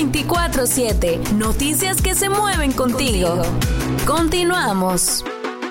24/7. Noticias que se mueven contigo. Continuamos.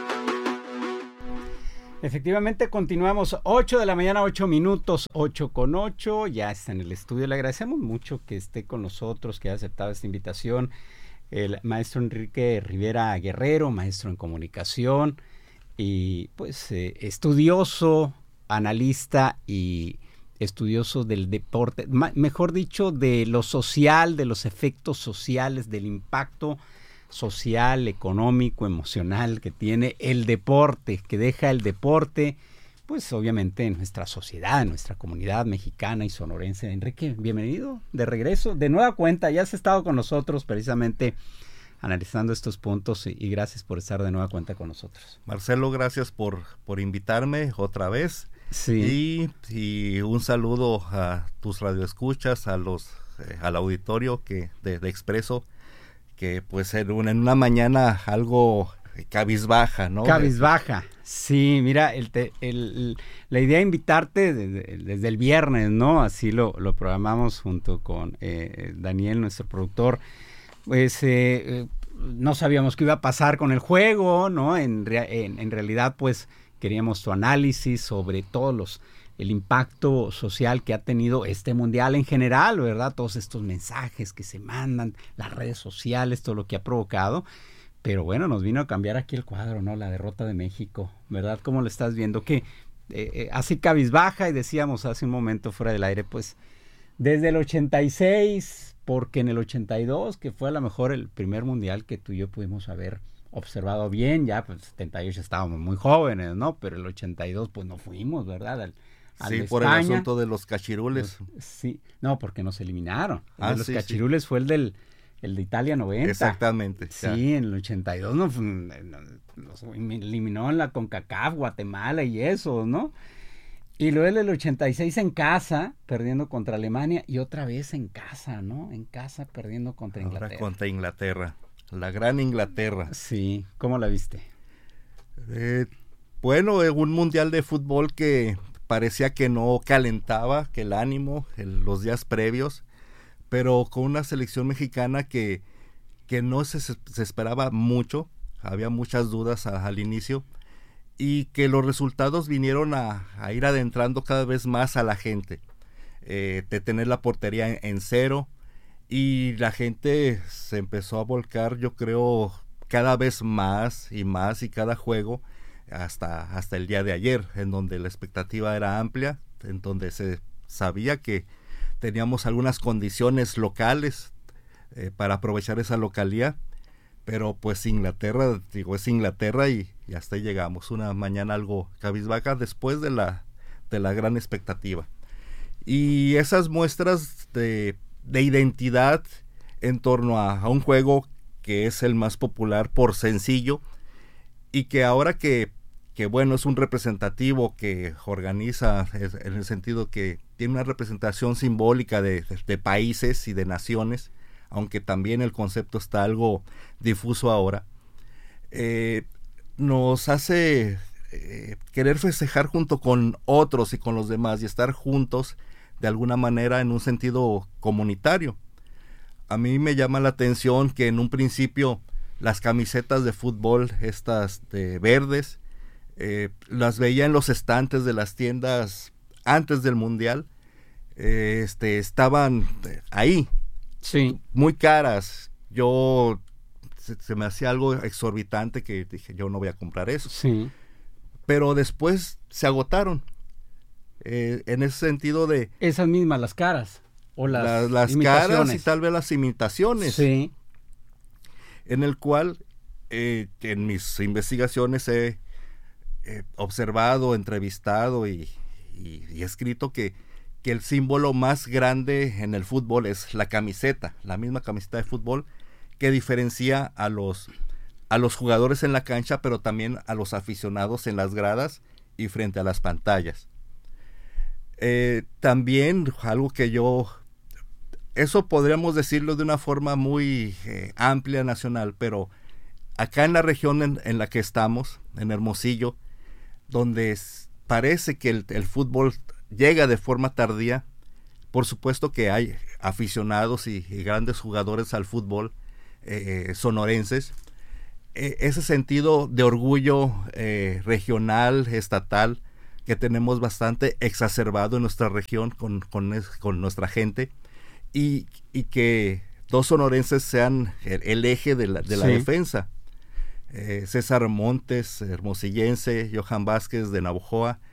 Efectivamente, continuamos. 8 de la mañana, 8 minutos, 8:08. Ya está en el estudio. Le agradecemos mucho que esté con nosotros, que haya aceptado esta invitación. El maestro Enrique Rivera Guerrero, maestro en comunicación y pues estudioso, analista y estudioso del deporte, mejor dicho, de lo social, de los efectos sociales, del impacto social, económico, emocional que tiene el deporte, que deja el deporte, pues obviamente en nuestra sociedad, en nuestra comunidad mexicana y sonorense. Enrique, bienvenido de regreso, de nueva cuenta, ya has estado con nosotros precisamente analizando estos puntos y gracias por estar de nueva cuenta con nosotros. Marcelo, gracias por invitarme otra vez. Sí. Y un saludo a tus radioescuchas, al auditorio de Expreso, que pues en una mañana algo cabizbaja, ¿no? Cabizbaja, sí, mira, la idea de invitarte desde el viernes, ¿no? Así lo programamos junto con Daniel, nuestro productor. Pues no sabíamos qué iba a pasar con el juego, ¿no? En realidad, pues queríamos tu análisis sobre el impacto social que ha tenido este mundial en general, ¿verdad? Todos estos mensajes que se mandan, las redes sociales, todo lo que ha provocado. Pero bueno, nos vino a cambiar aquí el cuadro, ¿no? La derrota de México, ¿verdad? ¿Cómo lo estás viendo? Que así cabizbaja, y decíamos hace un momento fuera del aire, pues desde el 86, porque en el 82, que fue a lo mejor el primer mundial que tú y yo pudimos haber observado bien, ya pues 78 estábamos muy jóvenes, ¿no? Pero el 82 pues no fuimos, ¿verdad? Sí, por el asunto de los cachirules. Sí, no, porque nos eliminaron. Los sí, cachirules fue el de Italia 90. Exactamente. Sí, en el 82 nos eliminó en la CONCACAF, Guatemala y eso, ¿no? Y luego en el 86 en casa, perdiendo contra Alemania, y otra vez en casa, ¿no? En casa, perdiendo contra Inglaterra. Ahora contra Inglaterra, la gran Inglaterra. Sí, ¿cómo la viste? Bueno, un mundial de fútbol que parecía que no calentaba, que el ánimo, los días previos, pero con una selección mexicana que no se esperaba mucho, había muchas dudas al inicio, y que los resultados vinieron a ir adentrando cada vez más a la gente, de tener la portería en cero, y la gente se empezó a volcar, yo creo, cada vez más, y cada juego, hasta el día de ayer, en donde la expectativa era amplia, en donde se sabía que teníamos algunas condiciones locales para aprovechar esa localía, pero pues Inglaterra, es Inglaterra y hasta ahí llegamos, una mañana algo cabizbaja después de la gran expectativa. Y esas muestras de identidad en torno a un juego que es el más popular por sencillo, y que ahora que bueno, es un representativo que organiza, en el sentido que tiene una representación simbólica de países y de naciones, aunque también el concepto está algo difuso ahora, nos hace querer festejar junto con otros y con los demás, y estar juntos de alguna manera en un sentido comunitario. A mí me llama la atención que en un principio las camisetas de fútbol, estas de verdes, las veía en los estantes de las tiendas antes del mundial, estaban ahí, sí, muy caras. Se me hacía algo exorbitante, que dije, yo no voy a comprar eso. Sí. Pero después se agotaron, en ese sentido de esas mismas, las caras o las caras y tal vez las imitaciones. Sí. En el cual en mis investigaciones he observado, entrevistado y escrito que el símbolo más grande en el fútbol es la camiseta, la misma camiseta de fútbol, que diferencia a los jugadores en la cancha, pero también a los aficionados en las gradas y frente a las pantallas. También algo que eso podríamos decirlo de una forma muy amplia, nacional, pero acá en la región en la que estamos, en Hermosillo, donde parece que el fútbol llega de forma tardía, por supuesto que hay aficionados y grandes jugadores al fútbol sonorenses, ese sentido de orgullo regional, estatal, que tenemos bastante exacerbado en nuestra región con nuestra gente, y que dos sonorenses sean el eje de la defensa. César Montes, hermosillense, Johan Vázquez de Navojoa,